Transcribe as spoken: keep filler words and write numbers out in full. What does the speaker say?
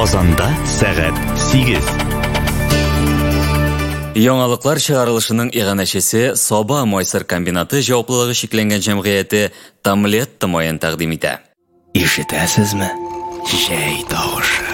Казанда сәгать сигез. Яңалыклар чыгарылышының иганәчесе Соба Майсыр комбинаты җаваплылыгы шикләнгән җәмгыяте Тамлетта майын тәкъдим итә. Ишетәсезме? Җәй тавышы.